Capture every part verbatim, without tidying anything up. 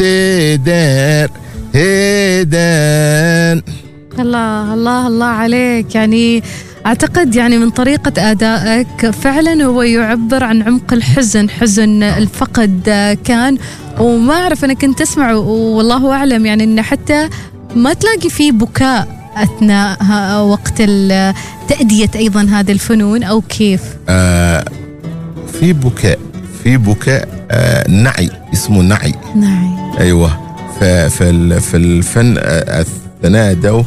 تدار هيدان. الله الله الله عليك. يعني أعتقد يعني من طريقة أدائك فعلا هو يعبر عن عمق الحزن، حزن الفقد كان. وما أعرف، أنا كنت أسمع والله أعلم يعني أن حتى ما تلاقي فيه بكاء أثناء وقت تأدية أيضا هذه الفنون، أو كيف؟ آه في بكاء، في بكاء آه نعي، اسمه نعي. نعي أيوة. في في الفن أثناء دو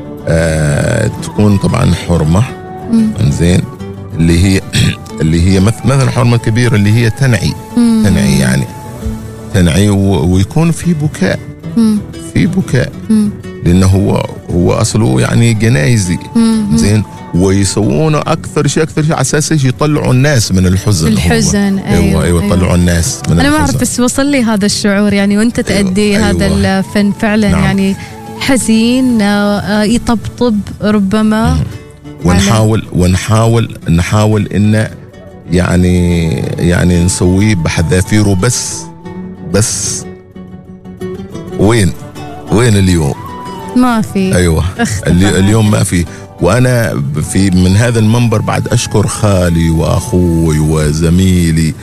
آه تكون طبعا حرمة زين، اللي هي اللي هي مثلا حرمة كبيرة اللي هي تنعي مم. تنعي يعني تنعي ويكون في بكاء مم. في بكاء مم. لأنه هو هو أصله يعني جنايزي زين، ويسوونه أكثر شيء أكثر شيء على أساس يطلعوا الناس من الحزن. الحزن أيوة, أيوة, أيوة يطلعوا أيوة. الناس من أنا الحزن. ما أعرف، بس وصل لي هذا الشعور يعني وأنت تأدي أيوة هذا أيوة. الفن فعلا نعم. يعني حزين يطبطب ربما. ونحاول ونحاول نحاول إنه يعني يعني نسويه بحذافيره، بس بس وين وين اليوم ما في. أيوة اليوم ما في. وأنا في من هذا المنبر بعد أشكر خالي وأخوي وزميلي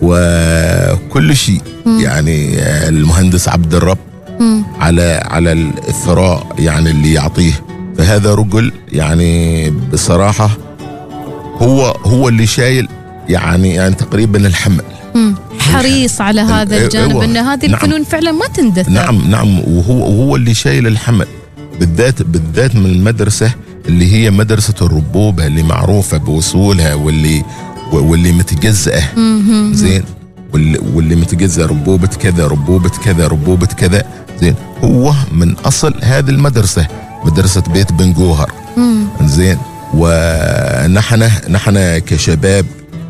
وكل شيء يعني المهندس عبد الرب مم. على على الثراء يعني اللي يعطيه. فهذا رجل يعني بصراحة هو هو اللي شايل يعني يعني تقريبا الحمل. مم. حريص على هذا الجانب أيوة. أن هذه الفنون نعم. فعلا ما تندثر. نعم نعم وهو وهو اللي شايل الحمل، بالذات بالذات من المدرسة اللي هي مدرسة الربوبة اللي معروفة بوصولها واللي واللي متجزأة زين، واللي, واللي متجزأة ربوبة كذا ربوبة كذا ربوبة كذا زين. هو من أصل هذه المدرسة مدرسة بيت بن جوهر زين. ونحن نحن كشباب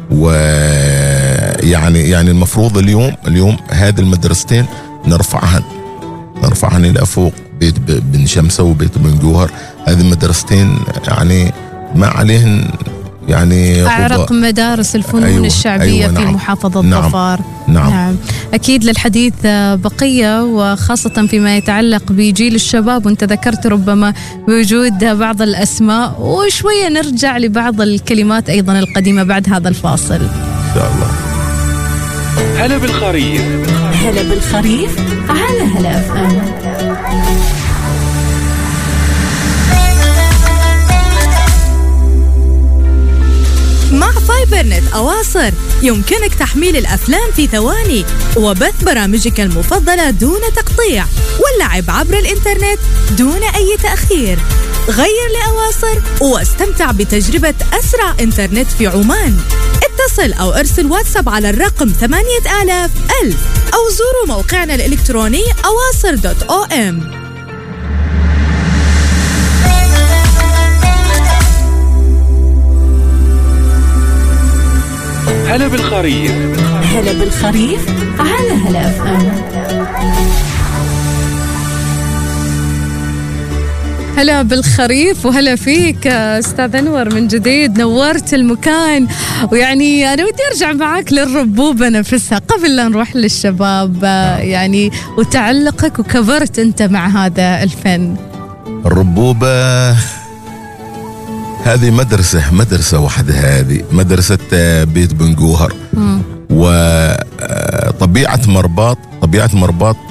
ويعني يعني المفروض اليوم اليوم هذه المدرستين نرفعهن نرفعهن إلى فوق. بيت بن شمسة وبيت بن جوهر، هذه المدرستين يعني ما عليهن يعني أعرق مدارس الفنون أيوة الشعبية أيوة في نعم محافظة نعم ظفار. نعم. نعم أكيد للحديث بقية، وخاصة فيما يتعلق بجيل الشباب، وانت ذكرت ربما بوجود بعض الأسماء، وشوية نرجع لبعض الكلمات أيضا القديمة بعد هذا الفاصل إن شاء الله. هلا بالخريف، هلا بالخريف على هلا أف أم. مع فايبرنت أواصر يمكنك تحميل الأفلام في ثواني وبث برامجك المفضلة دون تقطيع واللعب عبر الإنترنت دون أي تأخير. غير لأواصر واستمتع بتجربة أسرع إنترنت في عمان. اتصل أو ارسل واتساب على الرقم ثمانية آلاف ألف أو زوروا موقعنا الإلكتروني أواصر دوت أو إم. هلا بالخريف، هلا بالخريف على هلا أف أم. هلا بالخريف وهلا فيك أستاذ أنور من جديد، نورت المكان. ويعني أنا ودي أرجع معاك للربوبة نفسها قبل لا نروح للشباب، يعني وتعلقك وكبرت أنت مع هذا الفن. الربوبة هذه مدرسة مدرسة وحدها، هذه مدرسة بيت بن جوهر. وطبيعة مرباط طبيعة مرباط